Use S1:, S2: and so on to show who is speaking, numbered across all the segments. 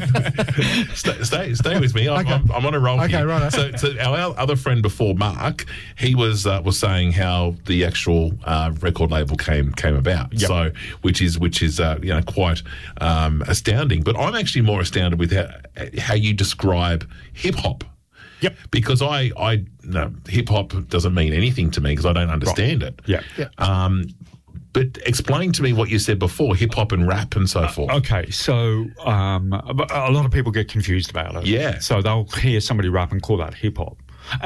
S1: Stay with me. I'm on a roll here.
S2: Right.
S1: So our other friend before, Mark, he was saying how the actual record label came about.
S3: Yep.
S1: So which is quite astounding. But I'm actually more astounded with how you describe hip hop.
S3: Yep.
S1: Because hip hop doesn't mean anything to me because I don't understand it.
S3: Yeah.
S1: But explain to me what you said before, hip hop and rap and so forth.
S3: Okay, so a lot of people get confused about it.
S1: Yeah.
S3: So they'll hear somebody rap and call that hip hop.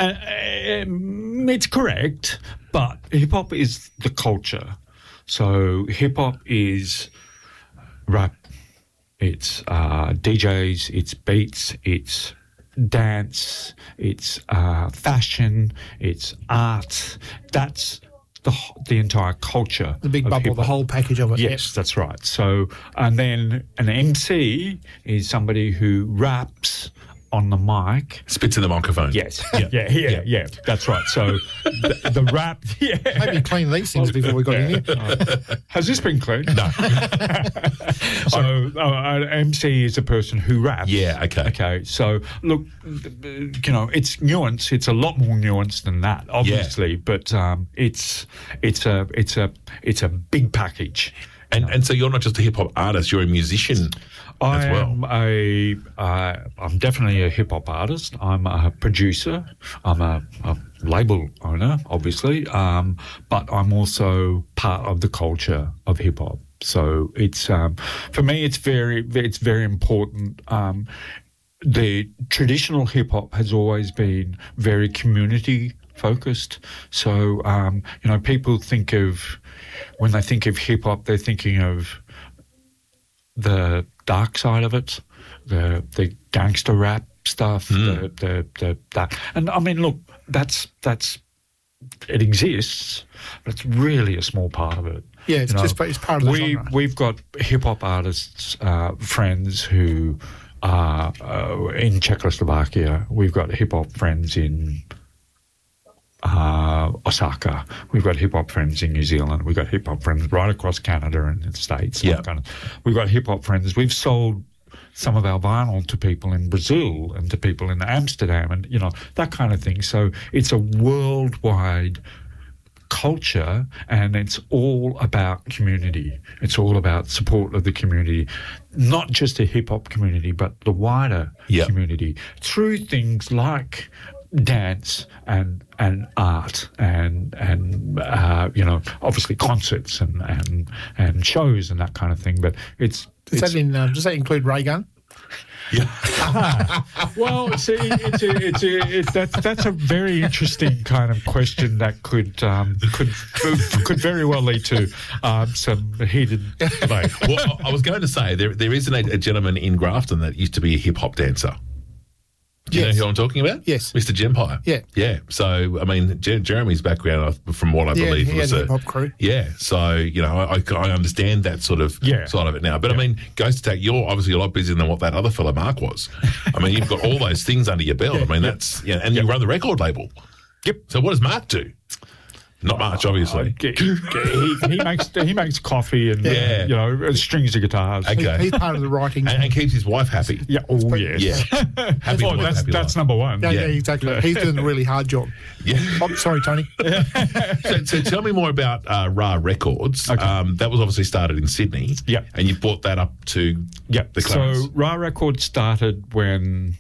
S3: It's correct, but hip hop is the culture. So hip hop is rap, it's DJs, it's beats, it's dance, it's fashion, it's art. That's the entire culture.
S2: The big
S3: of
S2: bubble,
S3: hip-hop.
S2: the whole package of it.
S3: Yes, that's right. So, and then an MC is somebody who raps on the mic.
S1: Spits in the microphone.
S3: Yes. Yeah. That's right. So the rap. Yeah.
S2: Maybe clean these things before we got in here.
S3: Has this been cleaned?
S1: No.
S3: So an MC is a person who raps.
S1: Yeah, okay.
S3: Okay, so look, it's nuance. It's a lot more nuanced than that, obviously, but it's a big package.
S1: And so you're not just a hip hop artist; you're a musician as well.
S3: I'm definitely a hip hop artist. I'm a producer. I'm a label owner, obviously, but I'm also part of the culture of hip hop. So it's for me, it's very important. The traditional hip hop has always been very community focused. So people think of, when they think of hip hop, they're thinking of the dark side of it, the gangster rap stuff, that. And I mean, look, that's it exists, but it's really a small part of it.
S2: Yeah, it's part of the genre.
S3: We've got hip hop artists, friends who are in Czechoslovakia. We've got hip hop friends in Osaka. We've got hip hop friends in New Zealand. We've got hip hop friends right across Canada and the States.
S1: Yeah.
S3: We've got hip hop friends. We've sold some of our vinyl to people in Brazil and to people in Amsterdam and, that kind of thing. So it's a worldwide culture, and it's all about community. It's all about support of the community, not just the hip-hop community, but the wider community, through things like dance and art and obviously concerts and shows and that kind of thing. But does
S2: that include Ray Gun?
S1: Yeah.
S3: Well, see, that's a very interesting kind of question that could very well lead to some heated debate.
S1: Well, I was going to say there is a gentleman in Grafton that used to be a hip hop dancer. Do you know who I'm talking about?
S2: Yes.
S1: Mr. Gempire.
S2: Yeah.
S1: Yeah. So, I mean, Jeremy's background, from what I believe,
S2: he
S1: was
S2: had a hip-hop crew.
S1: Yeah. So, I understand that sort of side of it now. But, I mean, Ghost Attack, you're obviously a lot busier than what that other fella Mark was. I mean, you've got all those things under your belt. I mean, that's, and you run the record label.
S3: Yep.
S1: So what does Mark do? Not much, obviously.
S3: He makes coffee and strings the guitars.
S1: Okay.
S2: He's part of the writing
S1: and keeps his wife happy.
S3: Yeah. Oh yes.
S1: Yeah. Happy wife, happy
S3: that's
S1: life.
S3: number one.
S2: Yeah, exactly. He's doing a really hard job.
S1: Yeah.
S2: I'm sorry, Tony.
S1: So tell me more about Ra Records.
S3: Okay.
S1: That was obviously started in Sydney.
S3: Yeah.
S1: And you brought that up to the Clarence.
S3: So Ra Records started when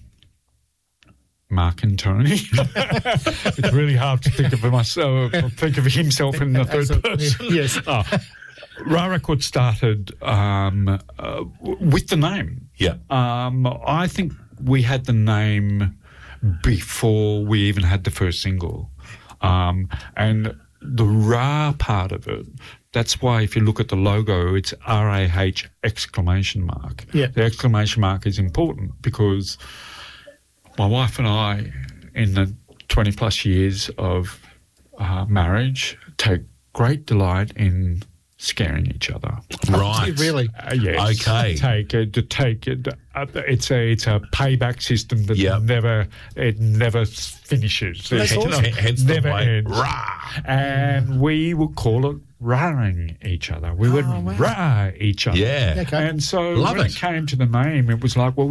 S3: Mark and Tony. It's really hard to think of myself, think of himself in the third person.
S2: Yes.
S3: Ra Records started with the name.
S1: Yeah.
S3: I think we had the name before we even had the first single. And the Ra part of it, that's why if you look at the logo, it's R-A-H exclamation mark.
S2: Yeah.
S3: The exclamation mark is important because my wife and I, in the 20 plus years of marriage, take great delight in scaring each other.
S1: Right.
S2: Really?
S3: Yes.
S1: Okay.
S3: Take it. It's a payback system that never finishes.
S2: That's awesome.
S1: Hence
S3: never
S1: the way.
S3: ends.
S1: Rah.
S3: And we would call it rah-ing each other. We would rah each other.
S1: Yeah.
S2: Okay.
S3: And so
S1: Love
S3: when
S1: it.
S3: it came to the name, it was like, well,